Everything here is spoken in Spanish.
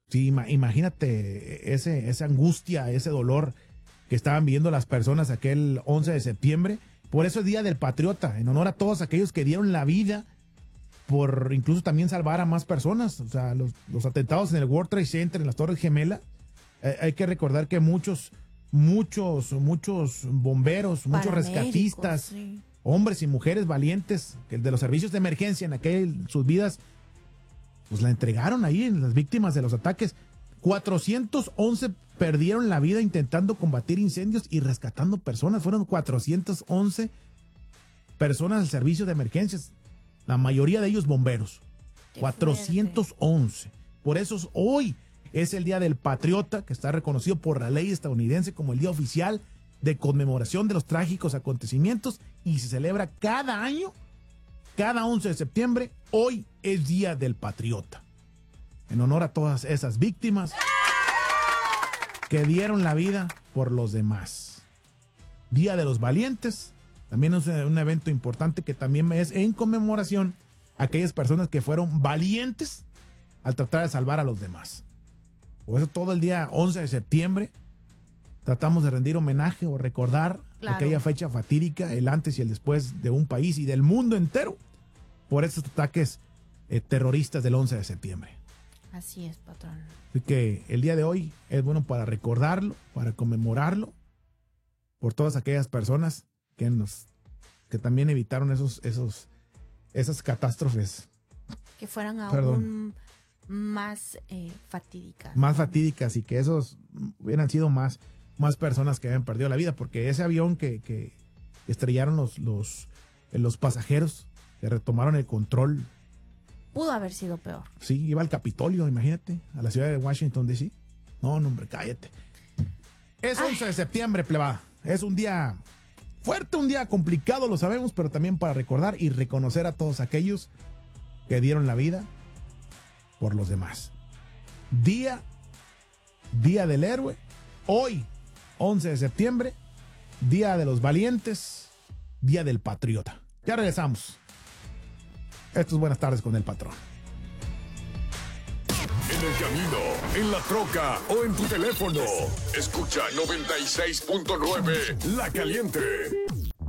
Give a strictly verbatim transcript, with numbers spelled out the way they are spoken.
Sí, ima- imagínate ese, esa angustia, ese dolor que estaban viviendo las personas aquel once de septiembre. Por eso es Día del Patriota, en honor a todos aquellos que dieron la vida por incluso también salvar a más personas. O sea, los, los atentados en el World Trade Center, en las Torres Gemelas, eh, hay que recordar que muchos, muchos, muchos bomberos, muchos rescatistas, sí, hombres y mujeres valientes que de los servicios de emergencia en aquel, sus vidas, pues la entregaron ahí en las víctimas de los ataques. cuatrocientos once perdieron la vida intentando combatir incendios y rescatando personas. Fueron cuatrocientos once personas al servicio de emergencias, la mayoría de ellos bomberos. Qué cuatrocientos once. Fuerte. Por eso hoy es el Día del Patriota, que está reconocido por la ley estadounidense como el día oficial de conmemoración de los trágicos acontecimientos, y se celebra cada año, cada once de septiembre. Hoy es Día del Patriota, en honor a todas esas víctimas que dieron la vida por los demás. Día de los Valientes, también es un evento importante que también es en conmemoración a aquellas personas que fueron valientes al tratar de salvar a los demás. Por eso todo el día once de septiembre tratamos de rendir homenaje o recordar claro. aquella fecha fatídica, el antes y el después de un país y del mundo entero por estos ataques eh, terroristas del once de septiembre. Así es, patrón. Así que el día de hoy es bueno para recordarlo, para conmemorarlo, por todas aquellas personas que nos, que también evitaron esos, esos, esas catástrofes. Que fueran aún Perdón. más eh, fatídicas. Más fatídicas, y que esos hubieran sido más, más personas que habían perdido la vida, porque ese avión que, que estrellaron los, los, los pasajeros, que retomaron el control, pudo haber sido peor. Sí, iba al Capitolio, imagínate, a la ciudad de Washington, D C. No, no, hombre, cállate. Es once de septiembre, plebada. Es un día fuerte, un día complicado, lo sabemos, pero también para recordar y reconocer a todos aquellos que dieron la vida por los demás. Día, Día del Héroe. Hoy, once de septiembre, Día de los Valientes, Día del Patriota. Ya regresamos. Esto es Buenas Tardes con el Patrón. En el camino, en la troca o en tu teléfono. Escucha noventa y seis punto nueve La Caliente.